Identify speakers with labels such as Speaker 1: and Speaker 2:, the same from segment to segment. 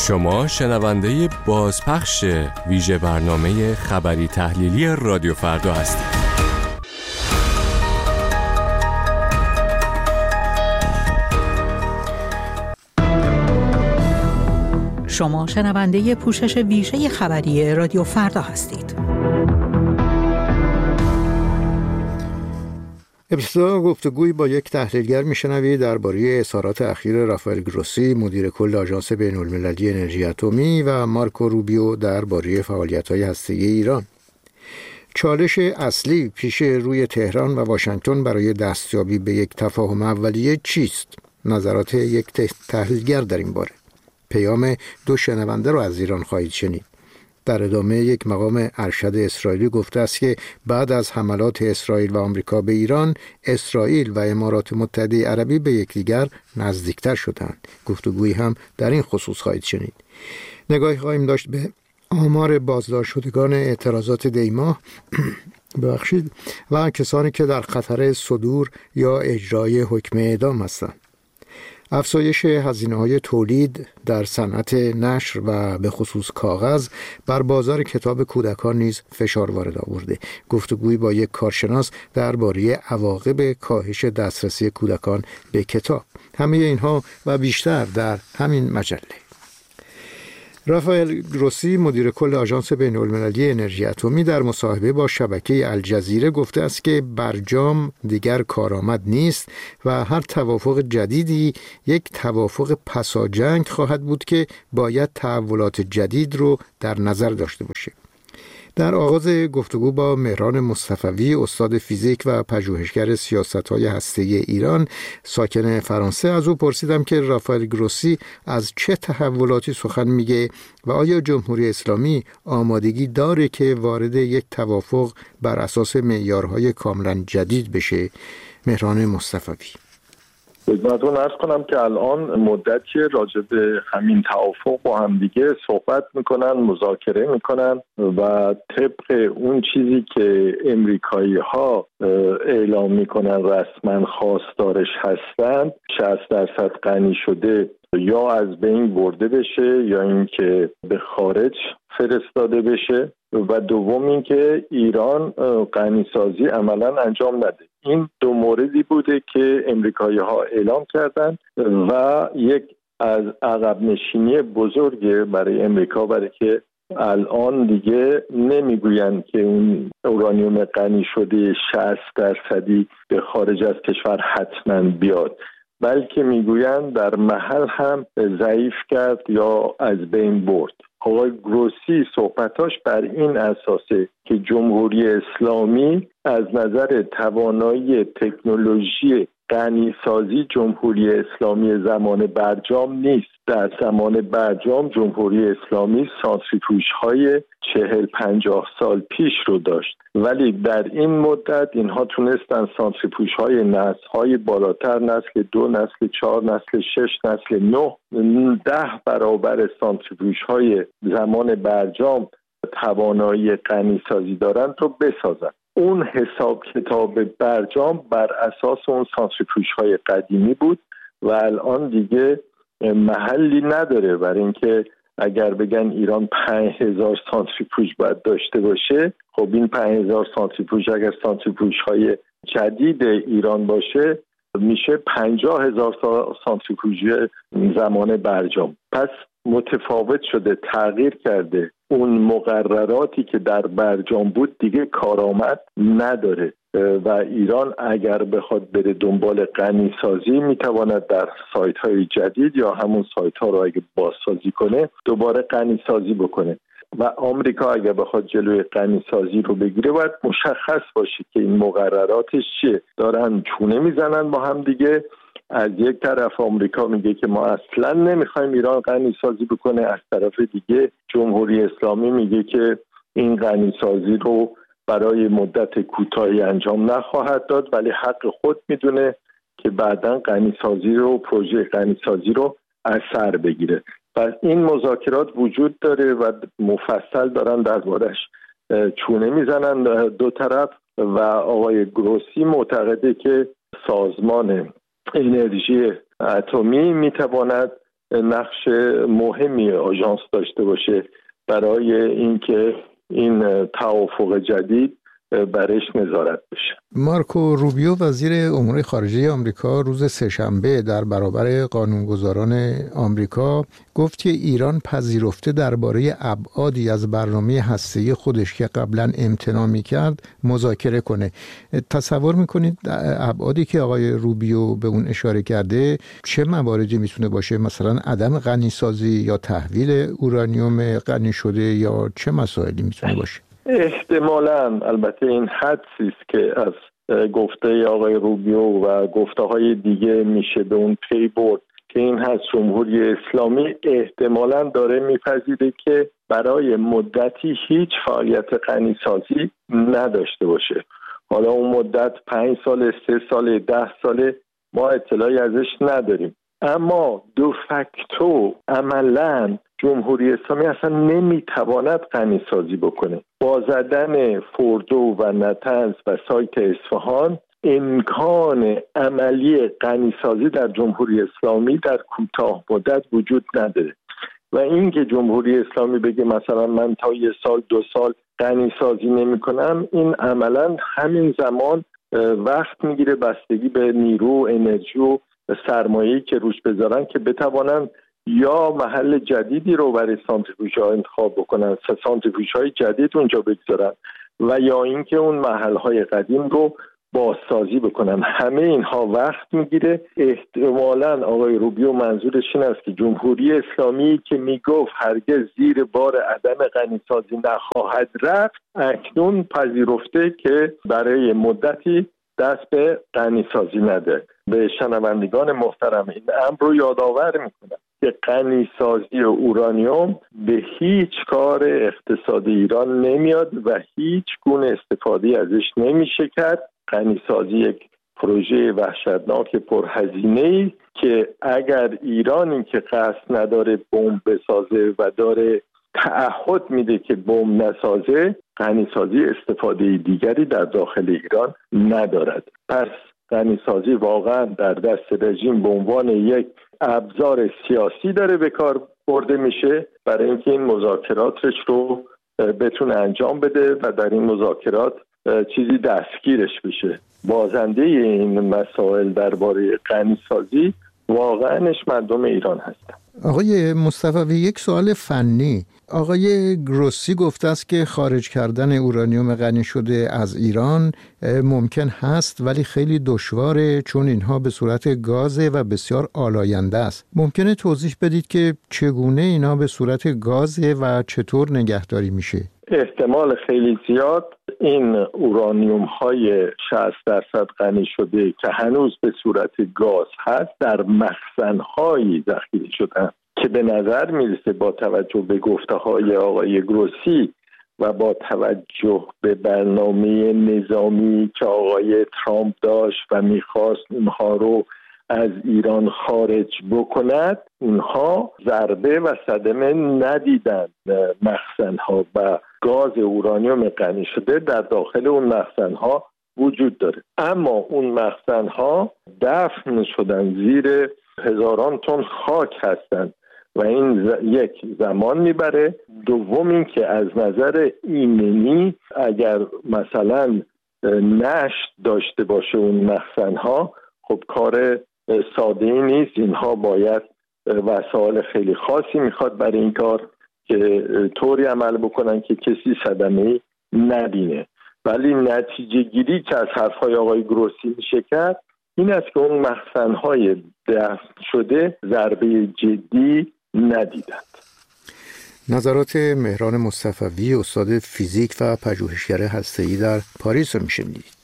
Speaker 1: شما شنونده بازپخش ویژه برنامه خبری تحلیلی رادیو فردا هستید.
Speaker 2: شما شنونده پوشش ویژه خبری رادیو فردا هستید.
Speaker 3: ابتدا گفتگویی با یک تحلیلگر میشنوید درباره اظهارات اخیر رافائل گروسی مدیر کل آژانس بین‌المللی انرژی اتمی و مارکو روبیو درباره فعالیت‌های هسته‌ای ایران. چالش اصلی پیش روی تهران و واشنگتن برای دستیابی به یک تفاهم اولیه چیست؟ نظرات یک تحلیلگر در این باره. پیام دو شنونده را از ایران خواهید شنید. در ادامه یک مقام ارشد اسرائیلی گفته است که بعد از حملات اسرائیل و آمریکا به ایران، اسرائیل و امارات متحده عربی به یکدیگر نزدیکتر شدند. گفتگویی هم در این خصوص خواهید شنید. نگاهی خواهیم داشت به آمار بازداشت شدگان اعتراضات دیماه و کسانی که در خطر صدور یا اجرای حکم اعدام هستند. افزایش هزینه‌های تولید در صنعت نشر و به خصوص کاغذ بر بازار کتاب کودکان نیز فشار وارد آورده. گفتگویی با یک کارشناس درباره عواقب کاهش دسترسی کودکان به کتاب. همه اینها و بیشتر در همین مجله. رافائل گروسی مدیر کل آژانس بین‌المللی انرژی اتمی در مصاحبه با شبکه الجزیره گفته است که برجام دیگر کارآمد نیست و هر توافق جدیدی یک توافق پساجنگ خواهد بود که باید تحولات جدید رو در نظر داشته باشه. در آغاز گفتگو با مهران مصطفوی استاد فیزیک و پژوهشگر سیاست‌های هسته‌ای ایران ساکن فرانسه از او پرسیدم که رافائل گروسی از چه تحولاتی سخن میگه و آیا جمهوری اسلامی آمادگی داره که وارد یک توافق بر اساس معیارهای کاملا جدید بشه. مهران مصطفوی:
Speaker 4: خدمتتون عرض کنم که الان مدتی راجع به همین توافق با هم دیگه صحبت میکنن، مذاکره میکنن و طبق اون چیزی که امریکایی‌ها اعلام میکنن رسما خواستارش هستند 60% غنی شده یا از بین برده بشه یا اینکه به خارج فرستاده بشه و دوم اینکه ایران غنیسازی عملا انجام نده. این دو موردی بوده که امریکایی‌ها اعلام کردند و یک از عقب نشینی بزرگ برای امریکا، برای که الان دیگه نمیگویند که اون اورانیوم غنی شده 60% به خارج از کشور حتما بیاد، بلکه میگویند در محل هم ضعیف کرد یا از بین برد. آقای گروسی صحبتاش بر این اساسه که جمهوری اسلامی از نظر توانایی تکنولوژی غنیسازی جمهوری اسلامی زمان برجام نیست. در زمان برجام جمهوری اسلامی سانتریفیوژهای 40-50 سال پیش رو داشت، ولی در این مدت اینها تونستن سانتریفیوژهای نسل‌های بالاتر، نسل 2، نسل 4، نسل 6، نسل 9، 10 برابر سانتریفیوژهای زمان برجام توانایی غنیسازی دارن رو بسازن. اون حساب کتاب برجام بر اساس اون سانتریفیوژهای قدیمی بود و الان دیگه محلی نداره. برای اینکه اگر بگن ایران 5000 سانتریفیوژ باید داشته باشه، خب این 5000 سانتریفیوژ اگر سانتریفیوژهای جدید ایران باشه میشه 50000 سانتریفیوژ زمان برجام. پس متفاوت شده، تغییر کرده. اون مقرراتی که در برجام بود دیگه کارآمد نداره و ایران اگر بخواد بره دنبال غنیسازی میتواند در سایت‌های جدید یا همون سایت‌ها رو اگه بازسازی کنه دوباره غنیسازی بکنه و آمریکا اگر بخواد جلوی غنیسازی رو بگیره باید مشخص باشه که این مقرراتش چیه. دارن چونه میزنن با هم دیگه. از یک طرف آمریکا میگه که ما اصلا نمیخوایم ایران غنیسازی بکنه، از طرف دیگه جمهوری اسلامی میگه که این غنیسازی رو برای مدت کوتاهی انجام نخواهد داد، ولی حق خود میدونه که بعداً غنیسازی رو، پروژه غنیسازی رو از سر بگیره. پس این مذاکرات وجود داره و مفصل دارن دربارش چونه میزنن دو طرف و آقای گروسی معتقده که سازمان انرژی اتمی میتواند نقش مهمی آژانس داشته باشه برای اینکه این توافق جدید برش نظارت بشه.
Speaker 3: مارکو روبیو وزیر امور خارجه آمریکا روز سه‌شنبه در برابر قانونگذاران آمریکا گفت که ایران پذیرفته درباره ابعادی از برنامه هسته‌ای خودش که قبلا امتناع می‌کرد مذاکره کنه. تصور می‌کنید ابعادی که آقای روبیو به اون اشاره کرده چه مواردی میتونه باشه؟ مثلا عدم غنیسازی یا تحویل اورانیوم غنی شده یا چه مسائلی میتونه باشه؟
Speaker 4: احتمالاً البته این حدسی است که از گفته آقای روبیو و گفته‌های دیگه میشه به اون پی برد که این هست جمهوری اسلامی احتمالاً داره میپذیره که برای مدتی هیچ فعالیت غنیسازی نداشته باشه. حالا اون مدت 5 سال، 3 سال، 10 ساله ما اطلاعی ازش نداریم، اما دو فاکتو عملاً جمهوری اسلامی اصلا نمیتواند غنیسازی بکنه. با زدن فوردو و نطنز و سایت اصفهان امکان عملی غنیسازی در جمهوری اسلامی در کوتاه مدت وجود نداره و اینکه جمهوری اسلامی بگه مثلا من تا 1 سال 2 سال غنیسازی نمی کنم، این عملا همین زمان وقت میگیره بستگی به نیرو، انرژی و سرمایه‌ای که روش بذارن که بتوانن یا محل جدیدی رو برای سانتریفیوژها انتخاب بکنن، سانتریفیوژهای جدید اونجا بگذارن و یا اینکه اون محلهای قدیم رو بازسازی بکنن. همه اینها وقت میگیره. احتمالاً آقای روبیو منظورش این است که جمهوری اسلامی که میگفت هرگز زیر بار عدم غنیسازی نخواهد رفت، اکنون پذیرفته که برای مدتی دست به غنیسازی نده. به شنوندگان محترم این امر رو یادآور میکنم که غنیسازی اورانیوم به هیچ کار اقتصادی ایران نمیاد و هیچ گونه استفاده ازش نمیشه کرد. غنیسازی یک پروژه وحشتناک پرهزینه‌ای که اگر ایرانی که قصد نداره بمب بسازه و داره تعهد میده که بمب نسازه، غنیسازی استفاده دیگری در داخل ایران ندارد. پس غنیسازی واقعا در دست رژیم به عنوان یک ابزار سیاسی داره به کار برده میشه برای اینکه این مذاکراتش رو بتونه انجام بده و در این مذاکرات چیزی دستگیرش بشه. بازنده این مسائل درباره غنیسازی واقعاش مردم ایران هستن.
Speaker 3: آقای مصطفی، یک سوال فنی. آقای گروسی گفته است که خارج کردن اورانیوم غنی شده از ایران ممکن هست ولی خیلی دشواره، چون اینها به صورت گازه و بسیار آلاینده است. ممکنه توضیح بدید که چگونه اینا به صورت گازه و چطور نگهداری میشه؟
Speaker 4: احتمال خیلی زیاد این اورانیوم های 60% غنی شده که هنوز به صورت گاز هست در مخزن هایی ذخیره شدن که به نظر میرسه با توجه به گفته های آقای گروسی و با توجه به برنامه نظامی که آقای ترامپ داشت و میخواست اونها رو از ایران خارج بکند، اونها ضربه و صدمه ندیدن مخزن‌ها و گاز اورانیوم غنی شده در داخل اون مخزن‌ها وجود داره، اما اون مخزن‌ها دفن شدن زیر هزاران تن خاک هستند و این یک زمان میبره. دوم این که از نظر ایمنی اگر مثلا نشت داشته باشه اون مخزن‌ها، خب کار ساده ای نیست. اینها باید وسایل خیلی خاصی میخواد برای این کار که طوری عمل بکنن که کسی صدمه‌ای نبینه. ولی نتیجه گیری که از حرفهای آقای گروسی میشه کرد این است که اون مخزن‌های دفن شده ضربه جدی ندیدند.
Speaker 3: نظرات مهران مصطفی، استاد فیزیک و پژوهشگر هسته‌ای در پاریس رو میشنیدید.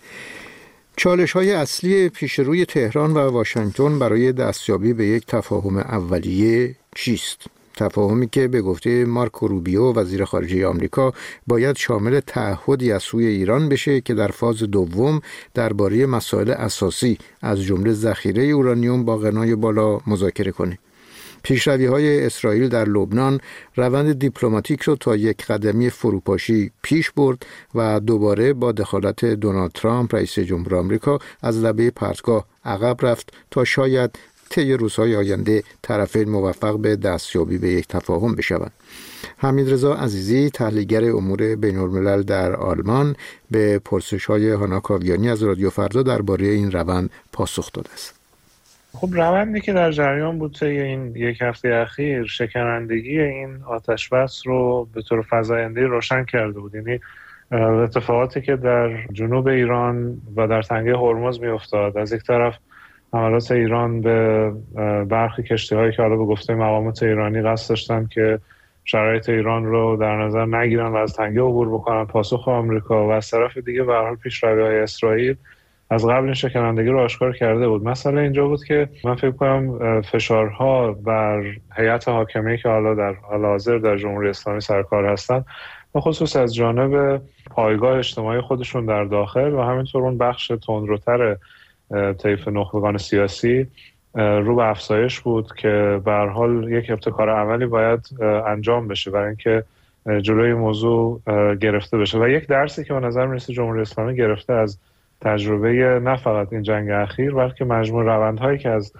Speaker 3: چالش‌های اصلی پیش روی تهران و واشنگتن برای دستیابی به یک تفاهم اولیه چیست؟ تفاهمی که به گفته مارکو روبیو وزیر خارجه آمریکا باید شامل تعهدی از سوی ایران بشه که در فاز دوم درباره مسائل اساسی از جمله ذخیره اورانیوم با غنای بالا مذاکره کنه. پیشروی‌های اسرائیل در لبنان روند دیپلماتیک رو تا یک قدمی فروپاشی پیش برد و دوباره با دخالت دونالد ترامپ رئیس جمهور آمریکا از لبه پرتگاه عقب رفت تا شاید طی روزهای آینده طرفین موفق به دستیابی به یک تفاهم بشوند. حمیدرضا عزیزی، تحلیلگر امور بین‌الملل در آلمان، به پرسش‌های هانا کاویانی از رادیو فردا درباره این روند پاسخ داده است.
Speaker 5: خب روندی که در جریان بود طی این یک هفته اخیر شکنندگی این آتشبس رو به طور فزاینده روشن کرده بود. یعنی اتفاقاتی که در جنوب ایران و در تنگه هرمز میافتاد، از یک طرف حملات ایران به برخی کشتی‌هایی که حالا به گفته مقامات ایرانی قصد داشتن که شرایط ایران رو در نظر نگیرن و از تنگه عبور بکنن، پاسخ آمریکا، و از طرف دیگه به هر حال پیشروی‌های اسرائیل از قبل این شکنندگی رو آشکار کرده بود. مسئله اینجا بود که من فکر کنم فشارها بر هیئت حاکمه که حالا در حال حاضر در جمهوری اسلامی سرکار هستن، به خصوص از جانب پایگاه اجتماعی خودشون در داخل و همینطور اون بخش تندروتر طیف نخبگان سیاسی رو به افزایش بود که به هر حال یک ابتکار عملی باید انجام بشه برای اینکه جلوی موضوع گرفته بشه. و یک درسی که به نظر میرسه جمهوری اسلامی گرفته از تجربه نه فقط این جنگ اخیر بلکه مجموع روندهایی که از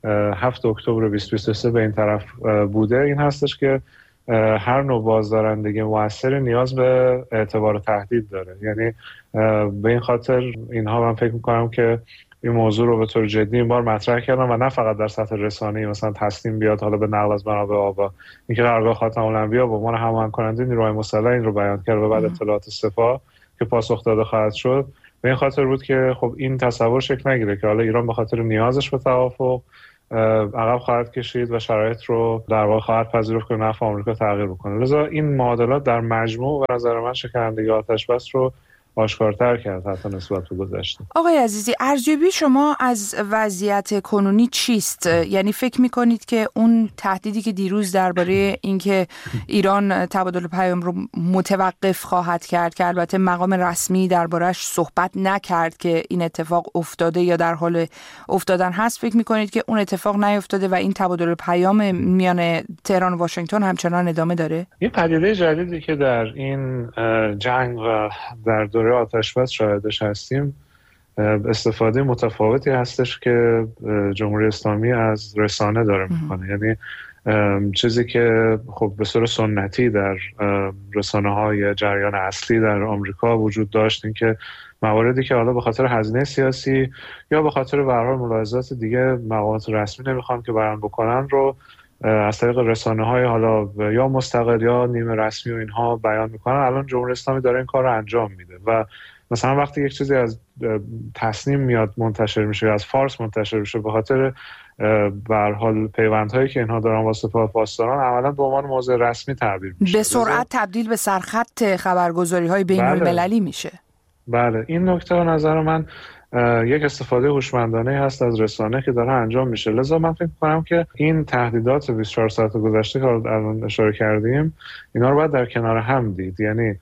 Speaker 5: 7 اکتبر 2023 به این طرف بوده این هستش که هر نوع بازدارندگی مؤثر نیاز به اعتبار و تهدید داره. یعنی به این خاطر اینها من فکر میکنم که این موضوع رو به طور جدی این بار مطرح کردن و نه فقط در سطح رسانه‌ای، مثلا تصمیم بیاد حالا به نقل از منابع آبا، اینکه قرارگاه خاتم الانبیا به عنوان هماهنگ کننده نیروهای مسلح این رو بیان کرد و بعد اطلاعات سپاه که پاسخ داده خواهد شد. به این خاطر بود که خب این تصور شکل نگیره که حالا ایران به خاطر نیازش به توافق عقب خواهد کشید و شرایط رو در واقع خواهد پذیرفت که نفع آمریکا تغییر بکنه. لذا این معادلات در مجموع به نظر من شکنندگی آتشبس رو آشکارتر کرد حتی نسبت به گذشته.
Speaker 6: آقای عزیزی، ارزیابی شما از وضعیت کنونی چیست؟ یعنی فکر میکنید که اون تهدیدی که دیروز درباره اینکه ایران تبادل پیام رو متوقف خواهد کرد که البته مقام رسمی درباره‌اش صحبت نکرد که این اتفاق افتاده یا در حال افتادن هست، فکر میکنید که اون اتفاق نیفتاده و این تبادل پیام میان تهران و واشنگتن همچنان ادامه داره؟
Speaker 5: یه پدیده جدیدی که در این جنگ و در دوره آتشبس شاهدش هستیم استفاده متفاوتی هستش که جمهوری اسلامی از رسانه داره میکنه. یعنی چیزی که خب به صورت سنتی در رسانه‌های جریان اصلی در آمریکا وجود داشت، این که مواردی که حالا به خاطر هزینه سیاسی یا به خاطر به هر حال ملاحظات دیگه مقامات رسمی نمیخوان که بیان بکنن رو از طریق رسانه‌های حالا یا مستقل یا نیمه رسمی و اینها بیان میکنن. الان جمهوری اسلامی داره این کار رو انجام میده و مثلا وقتی یک چیزی از تصنیم میاد منتشر میشه یا از فارس منتشر میشه به خاطر به هر حال پیوندهایی که اینها دارن با سپاه پاسداران عملاً به عنوان موضوع رسمی تعبیر میشه،
Speaker 6: به سرعت تبدیل به سرخط خبرگزاری‌های بین‌المللی میشه.
Speaker 5: بله، این نکته به نظر من یک استفاده هوشمندانه هست از رسانه که داره انجام میشه. لذا من فکر می‌کنم که این تهدیدات 24 ساعت گذشته که الان اشاره کردیم اینا رو باید در کنار هم دید. یعنی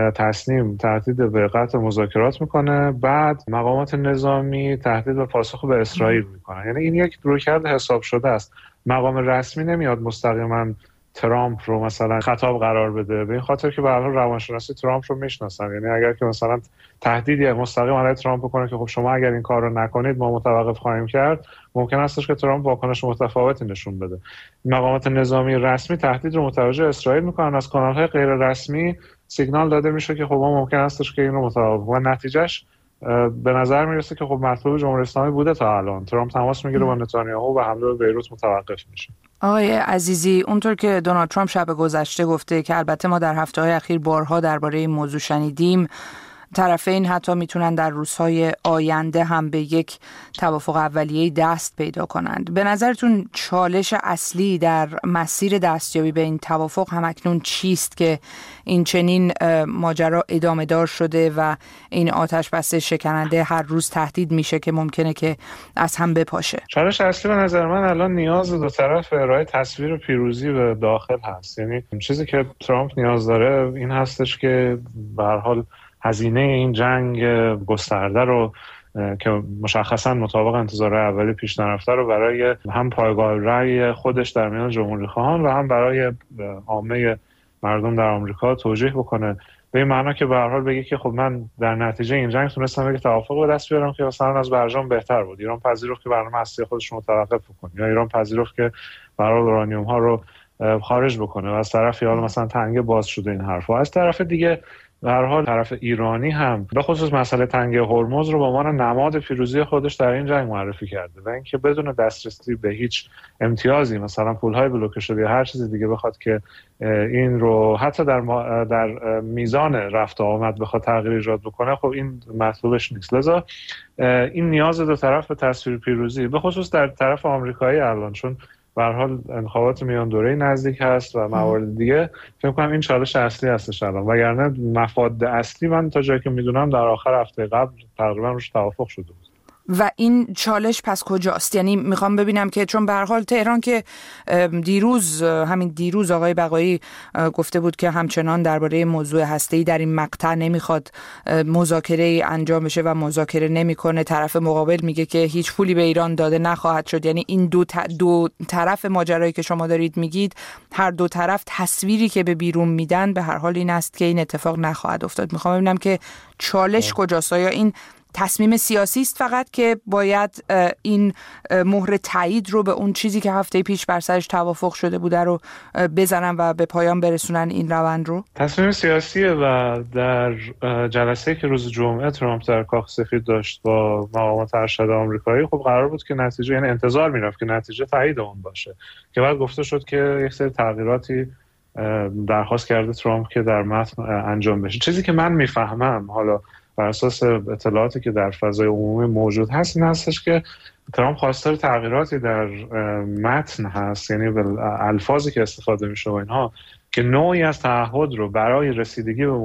Speaker 5: تصنیم تهدید به قطع مذاکرات میکنه، بعد مقامات نظامی تهدید به پاسخ به اسرائیل میکنه. یعنی این یک رویکرد حساب شده است. مقام رسمی نمیاد مستقیما ترامپ رو مثلا خطاب قرار بده، به این خاطر که به هر حال روانشناسی ترامپ رو میشناسن. یعنی اگر که مثلا تهدیدی مستقیم علیه ترامپ بکنه که خب شما اگر این کار رو نکنید ما متوقف خواهیم کرد، ممکن است که ترامپ واکنش متفاوتی نشون بده. مقامات نظامی رسمی تهدید رو متوجه اسرائیل میکنن، از کانال‌های غیر رسمی سیگنال داده میشه که خب ما ممکن است که این رو متوقف و نتیجهش به نظر میرسه که خب مطلوب جمهوری اسلامی بوده تا الان. ترامپ تماس میگیره با نتانیاهو و حمله به بیروت متوقف میشه.
Speaker 6: آقای عزیزی، اونطور که دونالد ترامپ شب گذشته گفته که البته ما در هفته‌های اخیر بارها درباره این موضوع شنیدیم، طرفین حتی میتونن در روزهای آینده هم به یک توافق اولیه‌ای دست پیدا کنند. به نظرتون چالش اصلی در مسیر دستیابی به این توافق همکنون چیست که این چنین ماجرا ادامه دار شده و این آتش بس شکننده هر روز تهدید میشه که ممکنه که از هم بپاشه؟
Speaker 5: چالش اصلی به نظر من الان نیاز دو طرف ارائه تصویر پیروزی به داخل هست. یعنی چیزی که ترامپ نیاز داره این هستش که به هر حال هزینه این جنگ گسترده رو که مشخصاً مطابق انتظار اولی پیش نرفته رو برای هم پایگاه رأی خودش در میان جمهوری خواهان و هم برای عامه مردم در آمریکا توجیه بکنه. به این معنا که به هر حال بگه که خب من در نتیجه این جنگ تونستم یک توافق به دست بیارم که مثلا از برجام بهتر بود. ایران پذیرفت که برنامه هستی خودش رو متوقف کنه، یا ایران پذیرفت که به هر حال اورانیوم ها رو خارج بکنه و از طرف یا مثلا تنگه باز شده این حرفا. از طرف دیگه به هر حال طرف ایرانی هم به خصوص مسئله تنگه هرمز رو به عنوان نماد پیروزی خودش در این جنگ معرفی کرده و اینکه بدون دسترسی به هیچ امتیازی، مثلا پول‌های بلوکه شده یا هر چیز دیگه، بخواد که این رو حتی در میزان رفت و آمد بخواد تغییر ایجاد بکنه، خب این مطلوبش نیست. لذا این نیاز دو طرف به تصویر پیروزی، به خصوص در طرف آمریکایی الان، چون به هر حال انتخابات میان دوره نزدیک هست و موارد دیگه، فکر کنم این چالش اصلی هستش الان. وگرنه مفاد اصلی من تا جایی که میدونم در آخر هفته قبل تقریبا روش توافق شده بود.
Speaker 6: و این چالش پس کجاست؟ یعنی میخوام ببینم که چون به هر حال تهران که دیروز آقای بقایی گفته بود که همچنان درباره موضوع هسته‌ای در این مقطع نمیخواد مذاکره انجام بشه و مذاکره نمیکنه. طرف مقابل میگه که هیچ پولی به ایران داده نخواهد شد. یعنی این دو طرف ماجرایی که شما دارید میگید، هر دو طرف تصویری که به بیرون میدن به هر حال این است که این اتفاق نخواهد افتاد. میخوام ببینم که چالش کجاست؟ یا این تصمیم سیاسی است فقط که باید این مهر تایید رو به اون چیزی که هفته پیش بر سرش توافق شده بوده رو بزنن و به پایان برسونن این روند رو؟
Speaker 5: تصمیم سیاسیه و در جلسه که روز جمعه ترامپ در کاخ سفید داشت با مقامات ارشد آمریکایی، خب قرار بود که نتیجه، یعنی انتظار میرفت که نتیجه تایید اون باشه، که بعد گفته شد که یک سری تغییراتی درخواست کرده ترامپ که در متن انجام بشه. چیزی که من میفهمم حالا بر اساس اطلاعاتی که در فضای عمومی موجود هست این هستش که ترامپ خواستار تغییراتی در متن هست، یعنی به الفاظی که استفاده میشه و اینها، که نوعی از تعهد رو برای رسیدگی به